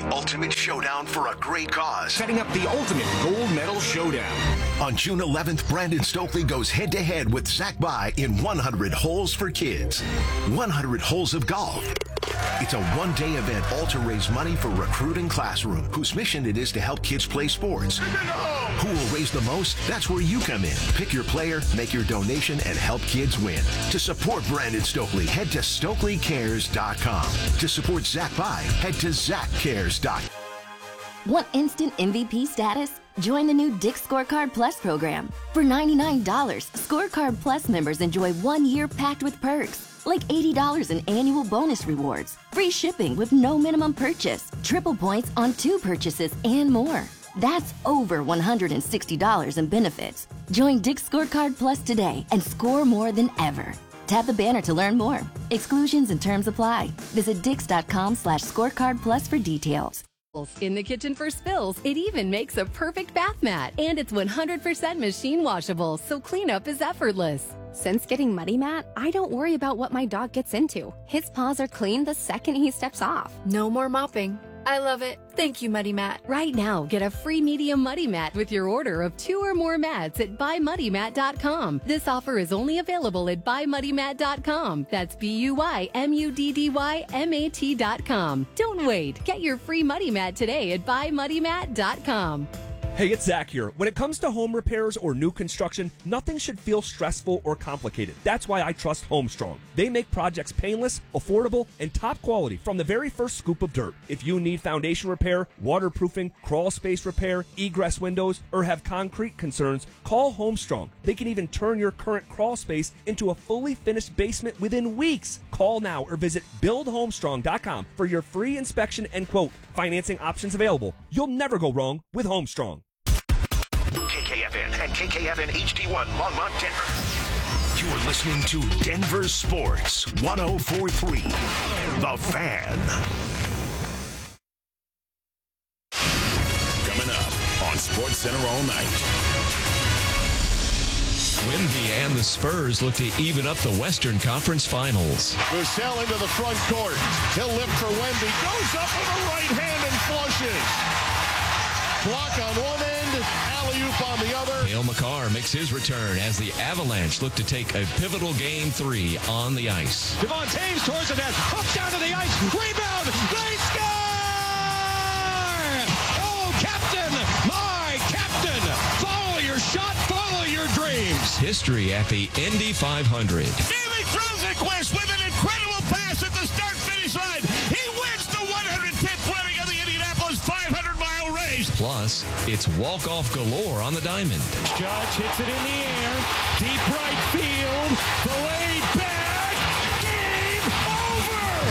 ultimate showdown for a great cause. Setting up the ultimate gold medal showdown. On June 11th, Brandon Stokely goes head-to-head with Zach By in 100 Holes for Kids. 100 holes of golf. It's a one-day event all to raise money for Recruiting Classroom, whose mission it is to help kids play sports. Who will raise the most? That's where you come in. Pick your player, make your donation, and help kids win. To support Brandon Stokely, head to StokelyCares.com. To support Zach By, head to ZachCares.com. Want instant MVP status? Join the new Dick's Scorecard Plus program. For $99, Scorecard Plus members enjoy 1 year packed with perks, like $80 in annual bonus rewards, free shipping with no minimum purchase, triple points on 2 purchases, and more. That's over $160 in benefits. Join Dick's Scorecard Plus today and score more than ever. Tap the banner to learn more. Exclusions and terms apply. Visit dix.com/scorecard plus for details. In the kitchen for spills, it even makes a perfect bath mat. And it's 100% machine washable, so cleanup is effortless. Since getting Muddy Mat, I don't worry about what my dog gets into. His paws are clean the second he steps off. No more mopping. I love it. Thank you, Muddy Mat. Right now, get a free medium Muddy Mat with your order of 2 or more mats at buymuddymat.com. This offer is only available at buymuddymat.com. That's BUYMUDDYMAT.com. Don't wait. Get your free Muddy Mat today at buymuddymat.com. Hey, it's Zach here. When it comes to home repairs or new construction, nothing should feel stressful or complicated. That's why I trust Homestrong. They make projects painless, affordable, and top quality from the very first scoop of dirt. If you need foundation repair, waterproofing, crawl space repair, egress windows, or have concrete concerns, call Homestrong. They can even turn your current crawl space into a fully finished basement within weeks. Call now or visit buildhomestrong.com for your free inspection and quote. Financing options available. You'll never go wrong with Homestrong. KKFN and KKFN HD1 Longmont, Denver. You're listening to Denver Sports 104.3. The Fan. Coming up on SportsCenter all night. Wemby and the Spurs look to even up the Western Conference Finals. Vassell into the front court. He'll lift for Wemby. Goes up with a right hand and flushes. Block on one end, alley-oop on the other. Cale Makar makes his return as the Avalanche look to take a pivotal Game 3 on the ice. Devon Taves towards the net, up down to the ice, rebound, they score! Oh, Captain, my Captain, follow your shot, follow your dreams. History at the Indy 500. David Rosenquist with an incredible pass at the start-finish line. He wins the 110th running of the Indianapolis 500-mile race. Plus, it's walk-off galore on the diamond. Judge hits it in the air, deep right field, the way back, game over!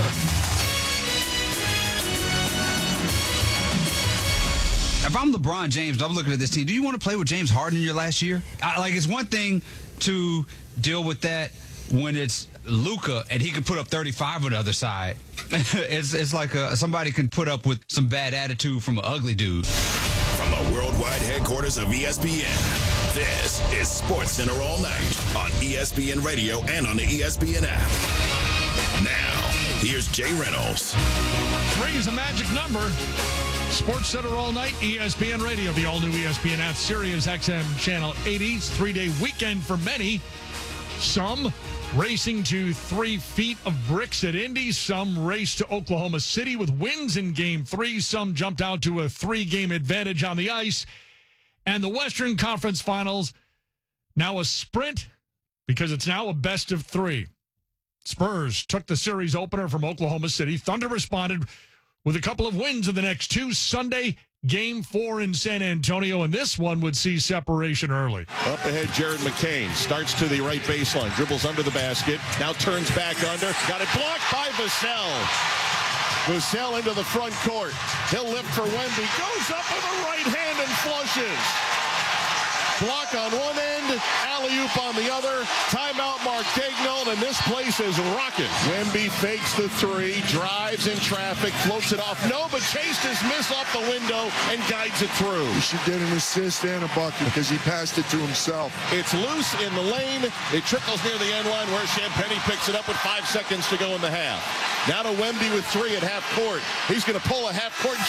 If I'm LeBron James, I'm looking at this team. Do you want to play with James Harden in your last year? It's one thing to deal with that when it's Luka and he can put up 35 on the other side. It's like somebody can put up with some bad attitude from an ugly dude. From the worldwide headquarters of ESPN, this is SportsCenter all night on ESPN Radio and on the ESPN app. Now, here's Jay Reynolds. 3 is a magic number. SportsCenter all night, ESPN Radio, the all-new ESPN app, Sirius XM Channel 80. 3-day weekend for many. Some racing to 3 feet of bricks at Indy. Some raced to Oklahoma City with wins in Game 3. Some jumped out to a 3-game advantage on the ice. And the Western Conference Finals, now a sprint because it's now a best of 3. Spurs took the series opener from Oklahoma City. Thunder responded with a couple of wins in the next 2. Sunday, Game 4 in San Antonio, and this one would see separation early. Up ahead, Jared McCain starts to the right baseline, dribbles under the basket, now turns back under, got it blocked by Vassell. Vassell into the front court. He'll lift for Wemby, goes up with a right hand and flushes. Block on one end, alley-oop on the other. Timeout, Mark Daigneault, and this place is rocking. Wemby fakes the 3, drives in traffic, floats it off. No, but chased his miss off the window and guides it through. He should get an assist and a bucket because he passed it to himself. It's loose in the lane. It trickles near the end line where Champagnie picks it up with 5 seconds to go in the half. Now to Wemby with 3 at half court. He's going to pull a half court